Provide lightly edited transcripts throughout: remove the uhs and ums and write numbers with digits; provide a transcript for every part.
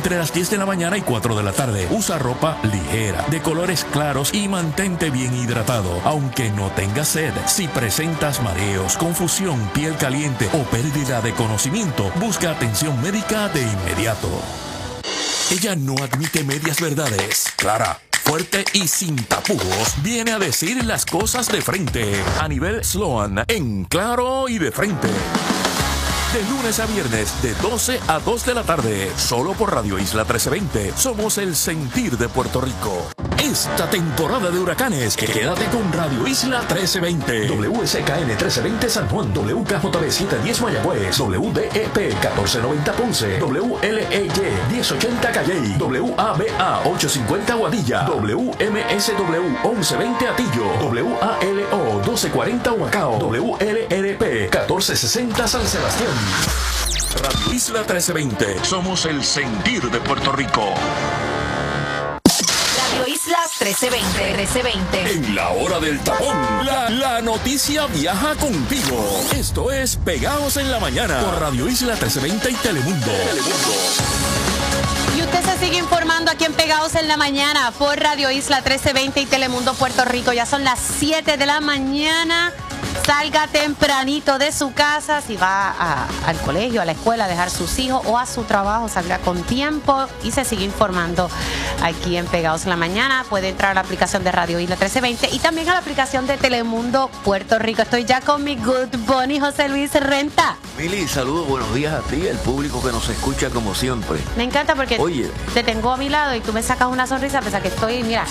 entre las 10 de la mañana y 4 de la tarde. Usa ropa ligera, de colores claros y mantente bien hidratado, aunque no tengas sed. Si presentas mareos, confusión, piel caliente o pérdida de conocimiento, busca atención médica de inmediato. Ella no admite medias verdades. Clara, fuerte y sin tapujos, viene a decir las cosas de frente. Anibel Sloan, en Claro y de Frente. De lunes a viernes, de 12 a 2 de la tarde, solo por Radio Isla 1320. Somos el sentir de Puerto Rico. Esta temporada de huracanes, quédate con Radio Isla 1320. WSKN 1320 San Juan, WKJB 710 Mayagüez, WDEP 1490 Ponce, WLEY 1080 Calley, WABA 850 Aguadilla, WMSW 1120 Atillo, WALO 1240 Humacao, WLRP 1460 San Sebastián. Radio Isla 1320. Somos el sentir de Puerto Rico. Radio Isla 1320. En la hora del tapón, la noticia viaja contigo. Esto es Pegados en la Mañana por Radio Isla 1320 y Telemundo. Y usted se sigue informando aquí en Pegados en la Mañana por Radio Isla 1320 y Telemundo Puerto Rico. Ya son las 7 de la mañana. Salga tempranito de su casa, si va al colegio, a la escuela, a dejar sus hijos o a su trabajo, salga con tiempo y se sigue informando aquí en Pegados en la Mañana. Puede entrar a la aplicación de Radio Isla 1320 y también a la aplicación de Telemundo Puerto Rico. Estoy ya con mi good bunny, José Luis Renta. Mili, saludos, buenos días a ti, el público que nos escucha como siempre. Me encanta porque Oye, te tengo a mi lado y tú me sacas una sonrisa, a pesar que estoy, mira.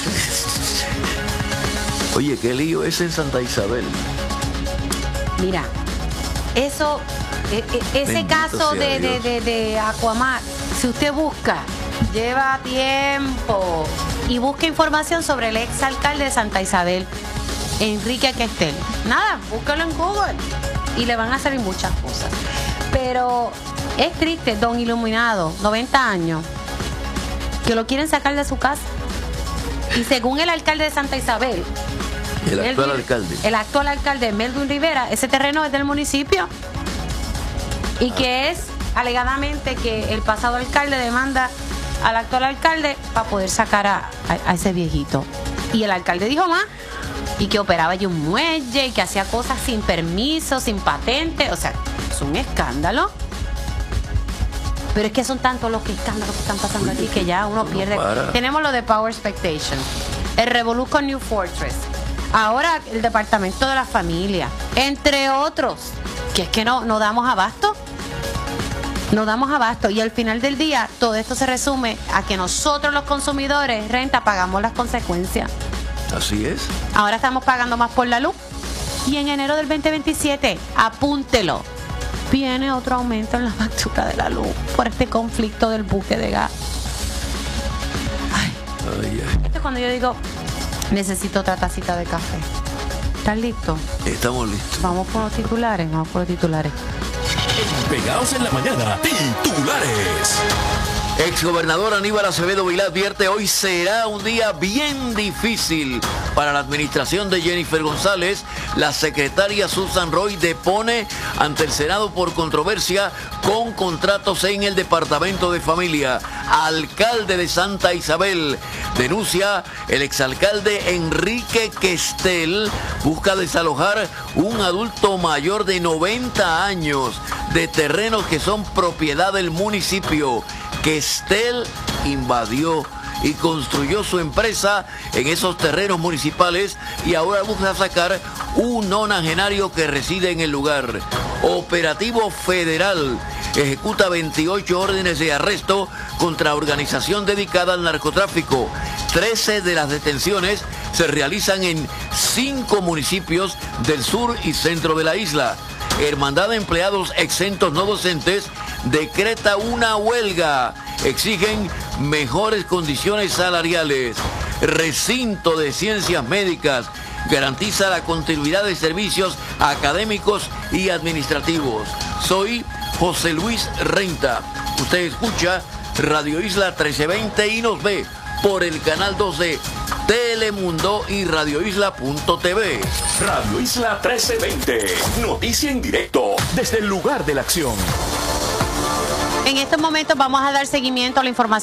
Oye, qué lío es en Santa Isabel. Mira, eso, ese Bendito caso sea Dios. de Aquamar, si usted busca, lleva tiempo y busca información sobre el exalcalde de Santa Isabel, Enrique Questel. Nada, búscalo en Google y le van a salir muchas cosas. Pero es triste, don Iluminado, 90 años, que lo quieren sacar de su casa. Y según el alcalde de Santa Isabel, El actual alcalde, Melvin Rivera, ese terreno es del municipio y que es alegadamente que el pasado alcalde demanda al actual alcalde para poder sacar a ese viejito. Y el alcalde dijo más, y que operaba allí un muelle y que hacía cosas sin permiso, sin patente. O sea, es un escándalo. Pero es que son tantos los escándalos que están pasando aquí que ya uno pierde. Tenemos lo de Power Expectation, el revolú con New Fortress, ahora el Departamento de la Familia, entre otros, que es que no damos abasto. No damos abasto. Y al final del día, todo esto se resume a que nosotros los consumidores, Renta, pagamos las consecuencias. Así es. Ahora estamos pagando más por la luz. Y en enero del 2027, apúntelo, viene otro aumento en la factura de la luz por este conflicto del buque de gas. Ay. Esto es cuando yo digo, necesito otra tacita de café. ¿Estás listo? Estamos listos. Vamos por los titulares. Pegados en la Mañana, titulares. Exgobernador Aníbal Acevedo Vilá advierte: hoy será un día bien difícil para la administración de Jennifer González. La secretaria Susan Roy depone ante el Senado por controversia con contratos en el Departamento de Familia. Alcalde de Santa Isabel denuncia: el exalcalde Enrique Questel busca desalojar un adulto mayor de 90 años de terrenos que son propiedad del municipio. Questel invadió y construyó su empresa en esos terrenos municipales y ahora busca sacar un nonagenario que reside en el lugar. Operativo Federal ejecuta 28 órdenes de arresto contra organización dedicada al narcotráfico. 13 de las detenciones se realizan en 5 municipios del sur y centro de la isla. Hermandad de Empleados Exentos No Docentes decreta una huelga. Exigen mejores condiciones salariales. Recinto de Ciencias Médicas garantiza la continuidad de servicios académicos y administrativos. Soy José Luis Renta. Usted escucha Radio Isla 1320 y nos ve por el canal 12 Telemundo y radioisla.tv. Radio Isla 1320. Noticia en directo desde el lugar de la acción. En estos momentos vamos a dar seguimiento a la información